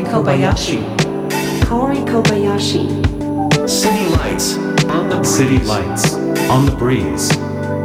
Kobayashi. City lights on the breeze.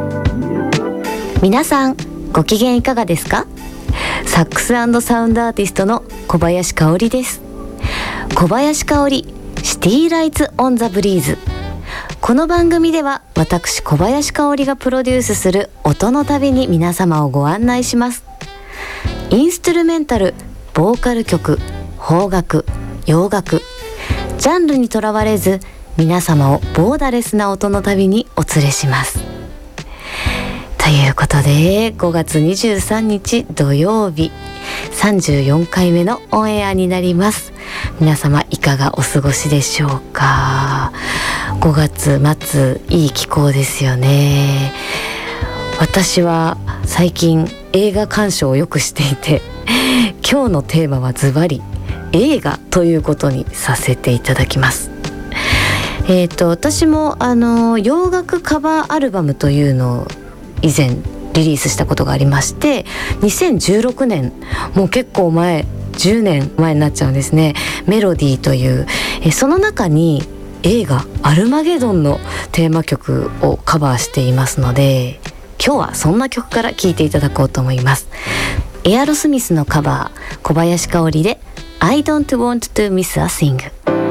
皆さんご機嫌いかがですか？サックス&サウンドアーティストの小林香織です。小林香織シティライツオンザブリーズ。この番組では私小林香織がプロデュースする音の旅に皆様をご案内します。インストゥルメンタル、ボーカル曲、邦楽、洋楽、ジャンルにとらわれず皆様をボーダレスな音の旅にお連れします。ということで5月23日土曜日34回目のオンエアになります。皆様いかがお過ごしでしょうか。5月末いい気候ですよね。私は最近映画鑑賞をよくしていて、今日のテーマはズバリ映画ということにさせていただきます。私も洋楽カバーアルバムというのを以前リリースしたことがありまして、2016年、もう結構前、10年前になっちゃうんですね。メロディーという、その中に映画アルマゲドンのテーマ曲をカバーしていますので、今日はそんな曲から聴いていただこうと思います。エアロスミスのカバー、小林香織で I don't want to miss a thing。